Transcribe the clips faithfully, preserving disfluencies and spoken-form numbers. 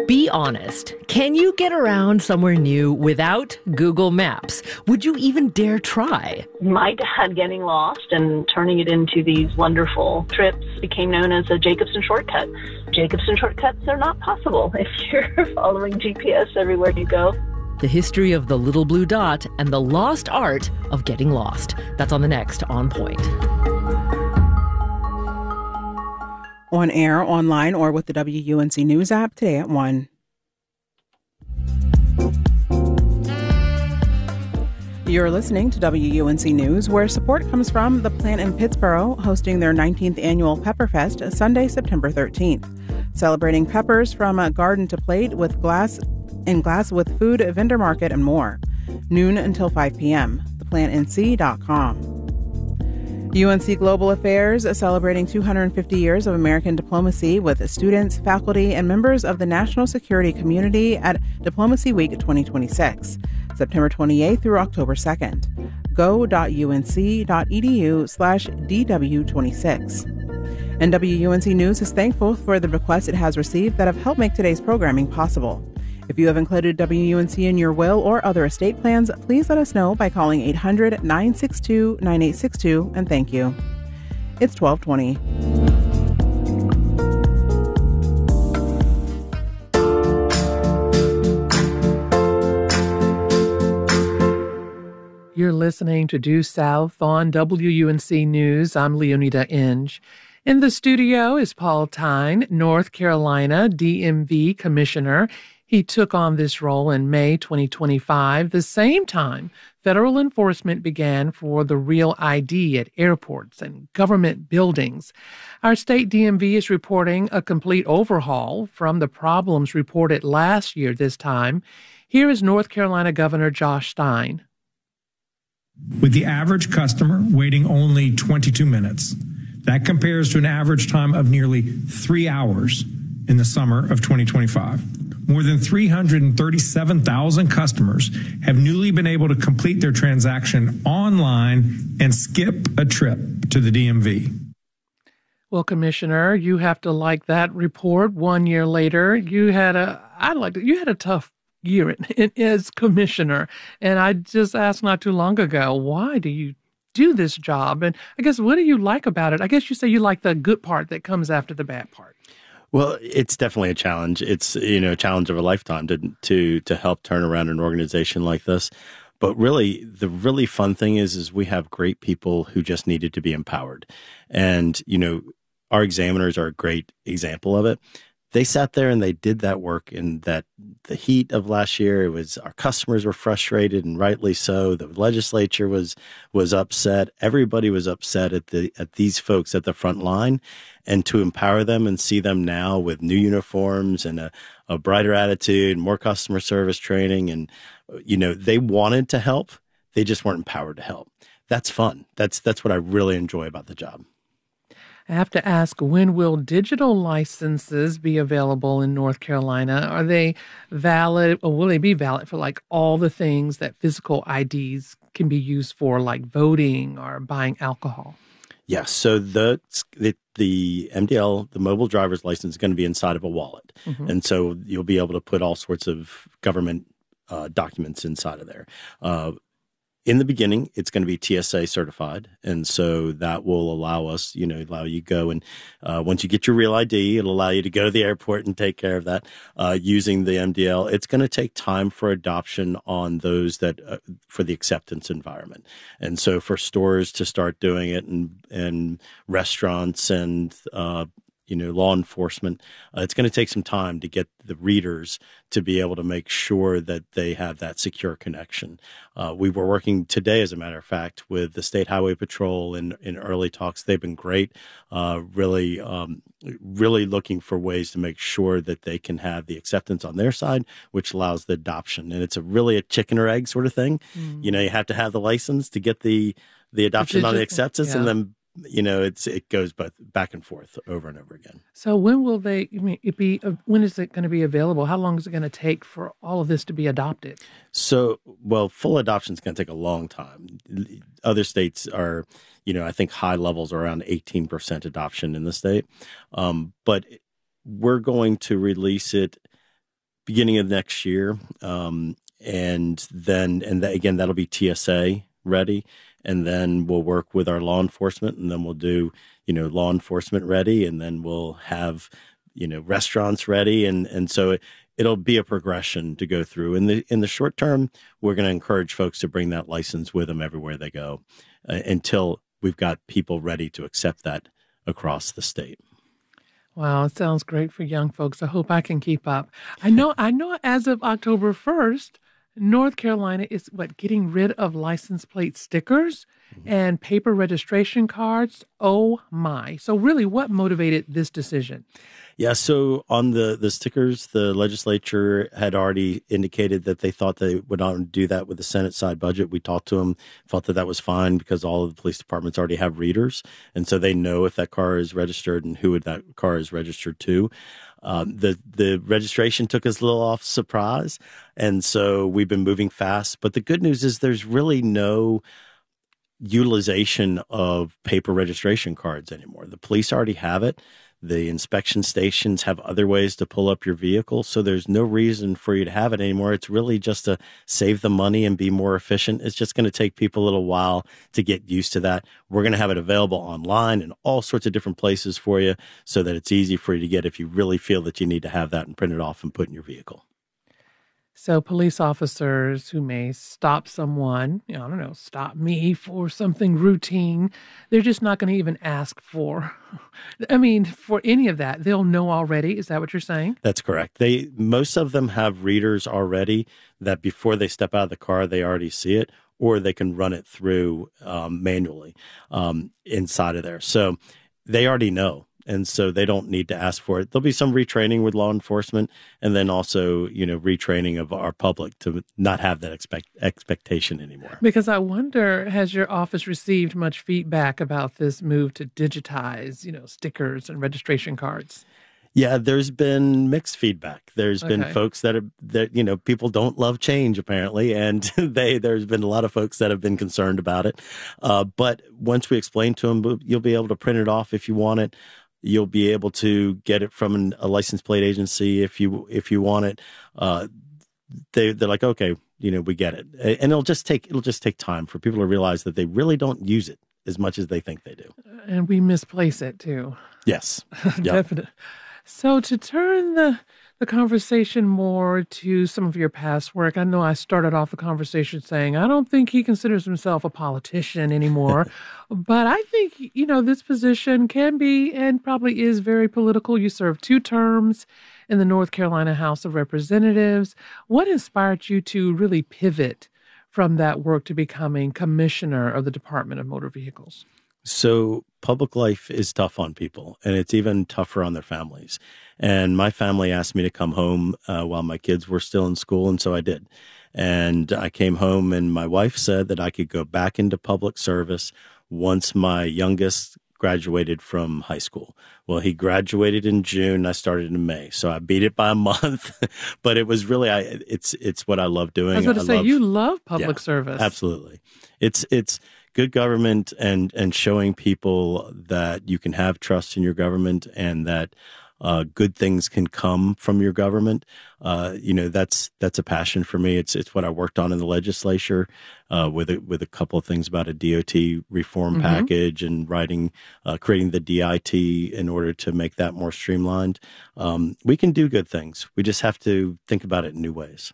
Be honest. Can you get around somewhere new without Google Maps? Would you even dare try? My dad getting lost and turning it into these wonderful trips became known as a Jacobson shortcut. Jacobson shortcuts are not possible if you're following G P S everywhere you go. The history of the little blue dot and the lost art of getting lost. That's on the next On Point. On air, online, or with the W U N C News app today at one. You're listening to W U N C News, where support comes from the plant in Pittsboro, hosting their nineteenth annual Pepperfest Sunday, September thirteenth. Celebrating peppers from a garden to plate with glass in glass with food, vendor market, and more. Noon until five p.m. the plant n c dot com. U N C Global Affairs is celebrating two hundred fifty years of American diplomacy with students, faculty, and members of the national security community at Diplomacy Week twenty twenty-six, September twenty-eighth through October second. go dot u n c dot e d u slash d w twenty-six. And W U N C News is thankful for the requests it has received that have helped make today's programming possible. If you have included W U N C in your will or other estate plans, please let us know by calling eight hundred, nine six two, nine eight six two, and thank you. It's twelve twenty. You're listening to Due South on W U N C News. I'm Leonida Inge. In the studio is Paul Tyne, North Carolina D M V Commissioner. He took on this role in May twenty twenty-five, the same time federal enforcement began for the Real I D at airports and government buildings. Our state D M V is reporting a complete overhaul from the problems reported last year this time. Here is North Carolina Governor Josh Stein. With the average customer waiting only twenty-two minutes, that compares to an average time of nearly three hours in the summer of twenty twenty-five. More than three hundred thirty-seven thousand customers have newly been able to complete their transaction online and skip a trip to the D M V. Well, Commissioner, you have to like that report. One year later, you had a, I like it, you had a tough year in, in, as Commissioner. And I just asked not too long ago, why do you do this job? And I guess, what do you like about it? I guess you say you like the good part that comes after the bad part. Well, it's definitely a challenge. It's, you know, a challenge of a lifetime to to to help turn around an organization like this. But really, the really fun thing is, is we have great people who just needed to be empowered. And, you know, our examiners are a great example of it. They sat there and they did that work in that the heat of last year. It was our customers were frustrated, and rightly so. The legislature was was upset. Everybody was upset at the at these folks at the front line, and to empower them and see them now with new uniforms and a, a brighter attitude, more customer service training, and you know they wanted to help. They just weren't empowered to help. That's fun. That's that's what I really enjoy about the job. I have to ask, when will digital licenses be available in North Carolina? Are they valid, or will they be valid for like all the things that physical I Ds can be used for, like voting or buying alcohol? Yes. So the, the the M D L, the mobile driver's license, is going to be inside of a wallet. Mm-hmm. And so you'll be able to put all sorts of government uh, documents inside of there. Uh, In the beginning, it's going to be T S A certified, and so that will allow us, you know, allow you to go and uh, once you get your real I D, it'll allow you to go to the airport and take care of that uh, using the M D L. It's going to take time for adoption on those that uh, for the acceptance environment, and so for stores to start doing it, and and restaurants and uh, you know, law enforcement, uh, it's going to take some time to get the readers to be able to make sure that they have that secure connection. Uh, we were working today, as a matter of fact, with the State Highway Patrol in, in early talks. They've been great, uh, really, um, really looking for ways to make sure that they can have the acceptance on their side, which allows the adoption. And it's a really a chicken or egg sort of thing. Mm. You know, you have to have the license to get the, the adoption on the acceptance, yeah. and then you know, it's it goes both back and forth over and over again. So when will they? I mean, it be when is it going to be available? How long is it going to take for all of this to be adopted? So, well, full adoption is going to take a long time. Other states are, you know, I think high levels are around eighteen percent adoption in the state, um, but we're going to release it beginning of next year. Um, and then, and th- again, that'll be T S A ready. And then we'll work with our law enforcement, and then we'll do, you know, law enforcement ready, and then we'll have, you know, restaurants ready. And, and so it, it'll be a progression to go through. In the, in the short term, we're going to encourage folks to bring that license with them everywhere they go uh, until we've got people ready to accept that across the state. Wow, it sounds great for young folks. I hope I can keep up. I know, I know as of October first, North Carolina is what getting rid of license plate stickers mm-hmm. and paper registration cards. Oh my. So really, what motivated this decision? Yeah, so on the, the stickers, the legislature had already indicated that they thought they would not do that with the Senate side budget. We talked to them, felt that that was fine because all of the police departments already have readers. And so they know if that car is registered and who that car is registered to. Um, the, the registration took us a little off surprise. And so we've been moving fast. But the good news is there's really no utilization of paper registration cards anymore. The police already have it. The inspection stations have other ways to pull up your vehicle, so there's no reason for you to have it anymore. It's really just to save the money and be more efficient. It's just going to take people a little while to get used to that. We're going to have it available online in all sorts of different places for you so that it's easy for you to get if you really feel that you need to have that and print it off and put in your vehicle. So police officers who may stop someone, you know, I don't know, stop me for something routine, they're just not going to even ask for, I mean, for any of that. They'll know already. Is that what you're saying? That's correct. They, most of them have readers already that before they step out of the car, they already see it, or they can run it through um, manually um, inside of there. So they already know. And so they don't need to ask for it. There'll be some retraining with law enforcement, and then also, you know, retraining of our public to not have that expect, expectation anymore. Because I wonder, has your office received much feedback about this move to digitize, you know, stickers and registration cards? Yeah, there's been mixed feedback. There's Okay. been folks that are, that, you know, people don't love change apparently. And they, there's been a lot of folks that have been concerned about it. Uh, but once we explain to them, you'll be able to print it off if you want it. You'll be able to get it from an, a license plate agency if you if you want it. Uh, they they're like, okay, you know, we get it, and it'll just take it'll just take time for people to realize that they really don't use it as much as they think they do. And we misplace it too. Yes, yep. Definitely. So to turn the the conversation more to some of your past work, I know I started off the conversation saying I don't think he considers himself a politician anymore, but I think, you know, this position can be and probably is very political. You served two terms in the North Carolina House of Representatives. What inspired you to really pivot from that work to becoming commissioner of the Department of Motor Vehicles? So public life is tough on people, and it's even tougher on their families. And my family asked me to come home uh, while my kids were still in school, and so I did. And I came home, and my wife said that I could go back into public service once my youngest graduated from high school. Well, he graduated in June. I started in May, so I beat it by a month. But it was really, I it's it's what I love doing. I was going to say, love, you love public yeah, service. Absolutely, it's it's. good government and, and showing people that you can have trust in your government and that uh, good things can come from your government. Uh, you know, that's that's a passion for me. It's it's what I worked on in the legislature uh, with a, with a couple of things about a D O T reform mm-hmm. package and writing, uh, creating the D I T in order to make that more streamlined. Um, we can do good things. We just have to think about it in new ways.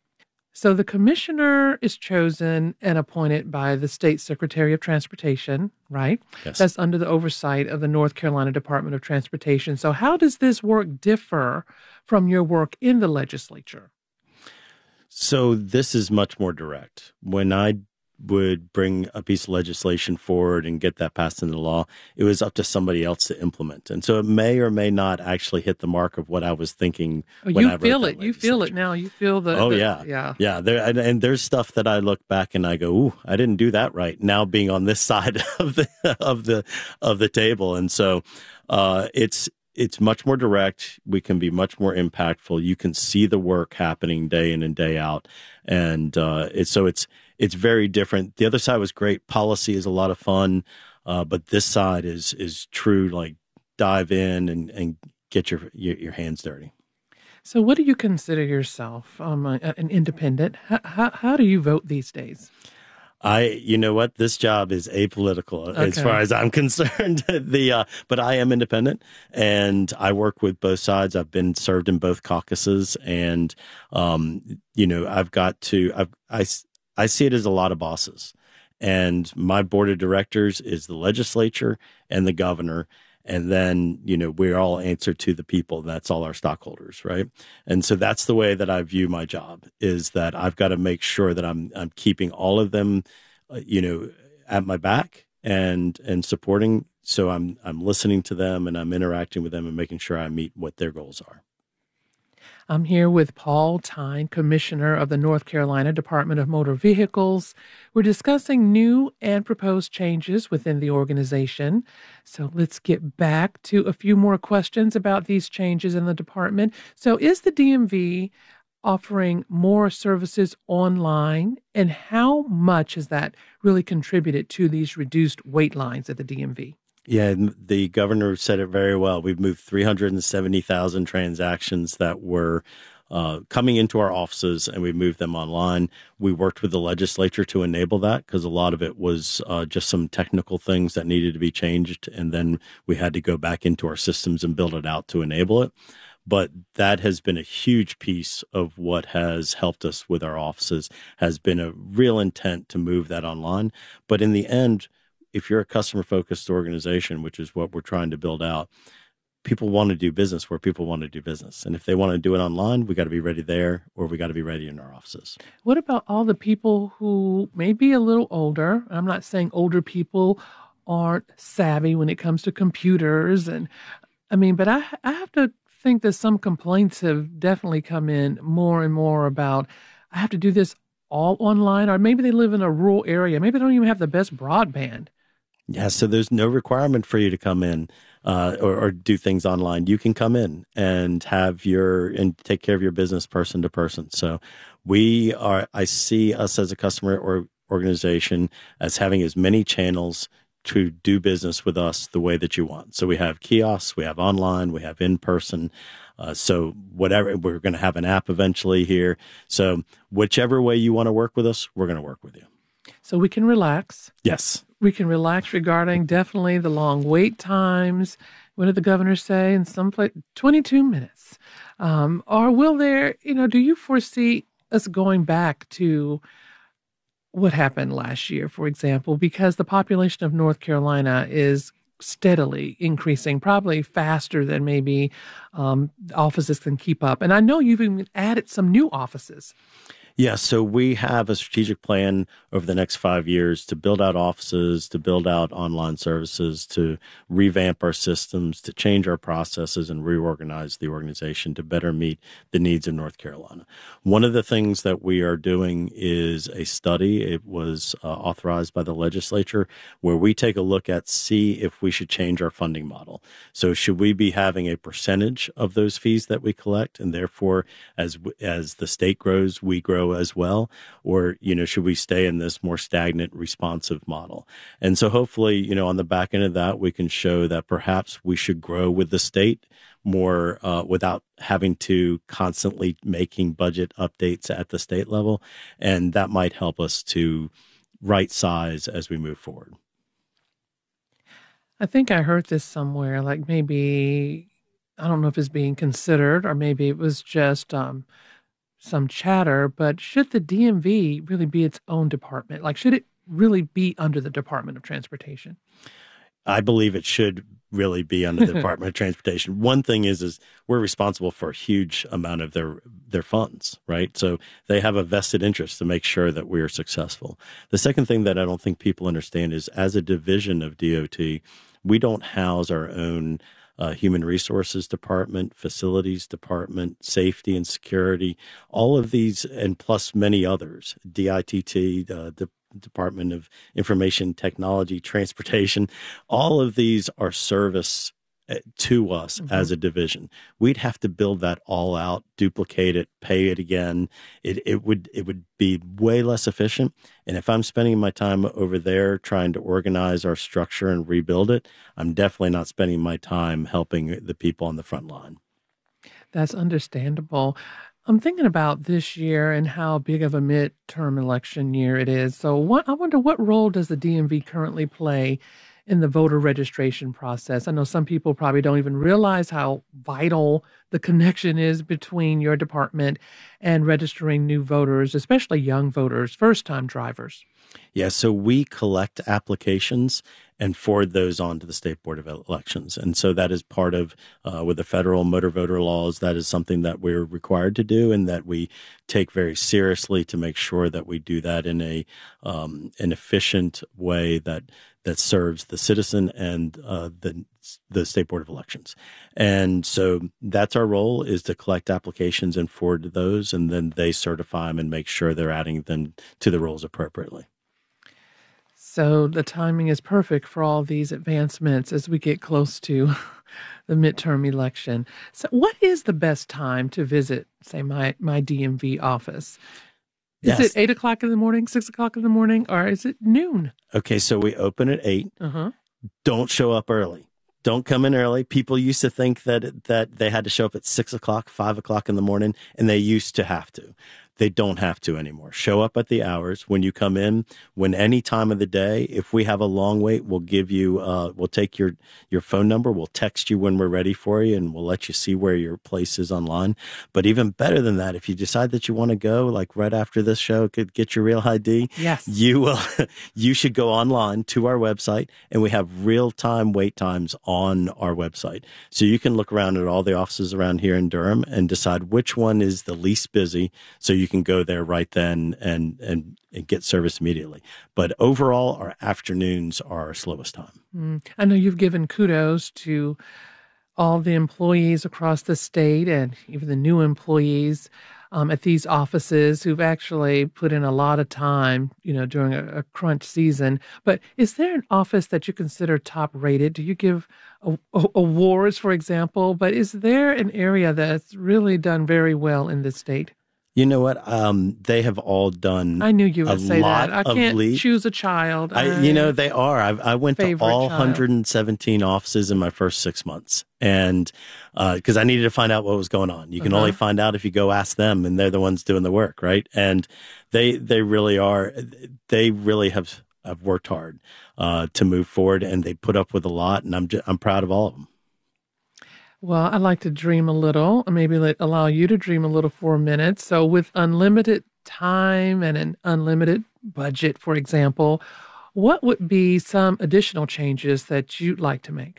So the commissioner is chosen and appointed by the state secretary of transportation, right? Yes. That's under the oversight of the North Carolina Department of Transportation. So how does this work differ from your work in the legislature? So this is much more direct. When I would bring a piece of legislation forward and get that passed into law, it was up to somebody else to implement. And so it may or may not actually hit the mark of what I was thinking. Oh, when you I feel wrote it. You feel it now. You feel the. Oh, the, yeah. Yeah. Yeah. There, and, and there's stuff that I look back and I go, ooh, I didn't do that right. Now being on this side of the of the of the table. And so uh, it's it's much more direct. We can be much more impactful. You can see the work happening day in and day out. And uh, it's so it's it's very different. The other side was great. Policy is a lot of fun. Uh, but this side is is true, like dive in and, and get your, your your hands dirty. So what do you consider yourself, um, a, an independent? How, how, how do you vote these days? I, you know what, this job is apolitical okay. as far as I'm concerned. the, uh, but I am independent, and I work with both sides. I've been served in both caucuses, and um, you know, I've got to. I've, I I see it as a lot of bosses, and my board of directors is the legislature and the governor. And then, you know, we all answer to the people. That's all our stockholders, right? And so that's the way that I view my job, is that I've got to make sure that I'm I'm keeping all of them, uh, you know, at my back and and supporting. So I'm I'm listening to them, and I'm interacting with them and making sure I meet what their goals are. I'm here with Paul Tyne, Commissioner of the North Carolina Department of Motor Vehicles. We're discussing new and proposed changes within the organization. So let's get back to a few more questions about these changes in the department. So is the D M V offering more services online, and how much has that really contributed to these reduced wait lines at the D M V? Yeah, the governor said it very well. We've moved three hundred seventy thousand transactions that were uh, coming into our offices, and we moved them online. We worked with the legislature to enable that, because a lot of it was uh, just some technical things that needed to be changed, and then we had to go back into our systems and build it out to enable it. But that has been a huge piece of what has helped us with our offices, has been a real intent to move that online. But in the end, if you're a customer-focused organization, which is what we're trying to build out, people want to do business where people want to do business. And if they want to do it online, we got to be ready there, or we got to be ready in our offices. What about all the people who may be a little older? I'm not saying older people aren't savvy when it comes to computers. And I mean, but I, I have to think that some complaints have definitely come in more and more about, I have to do this all online, or maybe they live in a rural area. Maybe they don't even have the best broadband. Yeah, so there's no requirement for you to come in uh, or, or do things online. You can come in and have your and take care of your business person to person. So we are. I see us as a customer or organization as having as many channels to do business with us the way that you want. So we have kiosks, we have online, we have in person. Uh, so whatever, we're going to have an app eventually here. So whichever way you want to work with us, we're going to work with you. So we can relax. Yes. We can relax regarding definitely the long wait times. What did the governor say? In some place, twenty-two minutes. Um, or will there, you know, do you foresee us going back to what happened last year, for example, because the population of North Carolina is steadily increasing, probably faster than maybe um, offices can keep up. And I know you've even added some new offices. Yeah, so we have a strategic plan over the next five years to build out offices, to build out online services, to revamp our systems, to change our processes and reorganize the organization to better meet the needs of North Carolina. One of the things that we are doing is a study. It was uh, authorized by the legislature, where we take a look at, see if we should change our funding model. So should we be having a percentage of those fees that we collect, and therefore as as the state grows, we grow as well? Or, you know, should we stay in this more stagnant, responsive model? And so hopefully, you know, on the back end of that, we can show that perhaps we should grow with the state more uh, without having to constantly making budget updates at the state level. And that might help us to right size as we move forward. I think I heard this somewhere, like maybe, I don't know if it's being considered, or maybe it was just um, some chatter, but should the D M V really be its own department? Like, should it really be under the Department of Transportation? I believe it should really be under the Department of Transportation. One thing is, is we're responsible for a huge amount of their their funds, right? So they have a vested interest to make sure that we are successful. The second thing that I don't think people understand is, as a division of D O T, we don't house our own Uh, human resources department, facilities department, safety and security, all of these, and plus many others, D I T T, uh, the Department of Information Technology, Transportation, all of these are service to us mm-hmm. as a division. We'd have to build that all out, duplicate it, pay it again. It it would it would be way less efficient. And if I'm spending my time over there trying to organize our structure and rebuild it, I'm definitely not spending my time helping the people on the front line. That's understandable. I'm thinking about this year and how big of a midterm election year it is. So what, I wonder, what role does the D M V currently play in the voter registration process? I know some people probably don't even realize how vital the connection is between your department and registering new voters, especially young voters, first-time drivers. Yeah, so we collect applications and forward those on to the State Board of Elections. And so that is part of, uh, with the federal motor voter laws, that is something that we're required to do and that we take very seriously to make sure that we do that in a um, an efficient way that that serves the citizen and uh, the the State Board of Elections. And so that's our role, is to collect applications and forward those, and then they certify them and make sure they're adding them to the rolls appropriately. So the timing is perfect for all these advancements as we get close to the midterm election. So what is the best time to visit, say, my, my D M V office? Is Yes. it eight o'clock in the morning, six o'clock in the morning, or is it noon? Okay, so we open at eight. Uh-huh. Don't show up early. Don't come in early. People used to think that that they had to show up at six o'clock, five o'clock in the morning, and they used to have to. They don't have to anymore. Show up at the hours when you come in, when any time of the day. If we have a long wait, we'll give you, uh, we'll take your, your phone number. We'll text you when we're ready for you, and we'll let you see where your place is online. But even better than that, if you decide that you want to go, like right after this show, could get your real I D. Yes. You will, you should go online to our website, and we have real time wait times on our website. So you can look around at all the offices around here in Durham and decide which one is the least busy. So you can go there right then and, and, and get service immediately. But overall, our afternoons are our slowest time. Mm. I know you've given kudos to all the employees across the state and even the new employees um, at these offices who've actually put in a lot of time, you know, during a, a crunch season. But is there an office that you consider top rated? Do you give a, a, awards, for example? But is there an area that's really done very well in this state? You know what? Um, they have all done. I knew you would a say lot that. I of can't lead. choose a child. I, you know, they are. I, I went to Favorite all child. one hundred seventeen offices in my first six months, and because uh, I needed to find out what was going on. You can Uh-huh. only find out if you go ask them, and they're the ones doing the work, right? And they they really are. They really have have worked hard uh, to move forward, and they put up with a lot, and I'm just, I'm proud of all of them. Well, I'd like to dream a little, maybe let, allow you to dream a little for a minute. So with unlimited time and an unlimited budget, for example, what would be some additional changes that you'd like to make?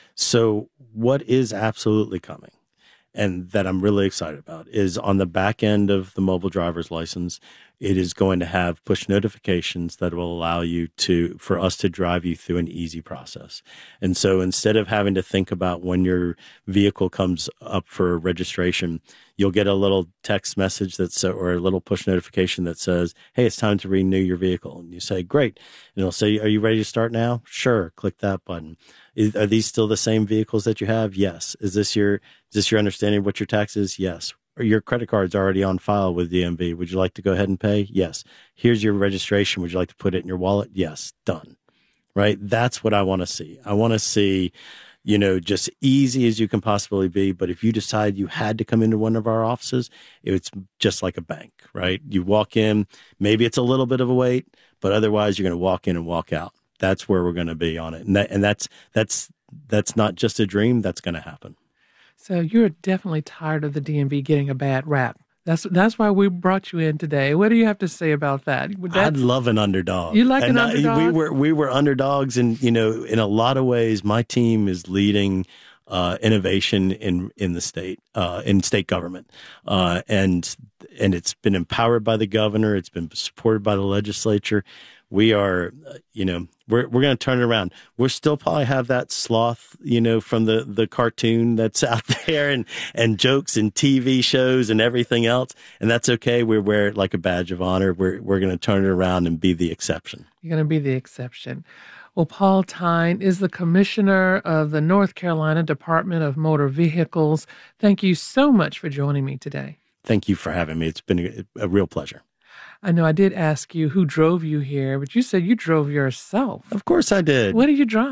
So what is absolutely coming, and that I'm really excited about, is on the back end of the mobile driver's license, it is going to have push notifications that will allow you to, for us to drive you through an easy process. And so instead of having to think about when your vehicle comes up for registration, you'll get a little text message that's, or a little push notification that says, hey, it's time to renew your vehicle. And you say, great. And it'll say, are you ready to start now? Sure. Click that button. Is, are these still the same vehicles that you have? Yes. Is this your, is this your understanding of what your tax is? Yes. Or your credit card's already on file with D M V. Would you like to go ahead and pay? Yes. Here's your registration. Would you like to put it in your wallet? Yes. Done. Right? That's what I want to see. I want to see, you know, just easy as you can possibly be. But if you decide you had to come into one of our offices, it's just like a bank, right? You walk in, maybe it's a little bit of a wait, but otherwise you're going to walk in and walk out. That's where we're going to be on it. And that, and that's, that's, that's not just a dream. That's going to happen. So you're definitely tired of the D M V getting a bad rap. That's that's why we brought you in today. What do you have to say about that? That's, I'd love an underdog. You like and an I, underdog? we were we were underdogs, and you know, in a lot of ways, my team is leading uh, innovation in in the state, uh, in state government, uh, and and it's been empowered by the governor. It's been supported by the legislature. We are, uh, you know, we're we're going to turn it around. We'll still probably have that sloth, you know, from the, the cartoon that's out there, and, and jokes and T V shows and everything else, and that's okay. We wear it like a badge of honor. We're we're going to turn it around and be the exception. You're going to be the exception. Well, Paul Tyne is the commissioner of the North Carolina Department of Motor Vehicles. Thank you so much for joining me today. Thank you for having me. It's been a, a real pleasure. I know I did ask you who drove you here, but you said you drove yourself. Of course I did. What did you drive?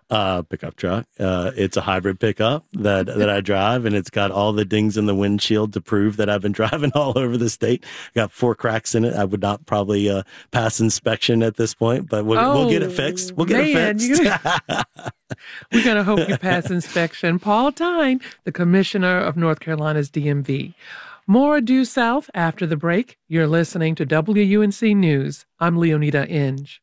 uh, pickup truck. Uh, it's a hybrid pickup that, that I drive, and it's got all the dings in the windshield to prove that I've been driving all over the state. Got four cracks in it. I would not probably uh, pass inspection at this point, but we'll, oh, we'll get it fixed. We'll get man, it fixed. We're going to hope you pass inspection. Paul Tyne, the commissioner of North Carolina's D M V. More Due South after the break. You're listening to W U N C News. I'm Leonida Inge.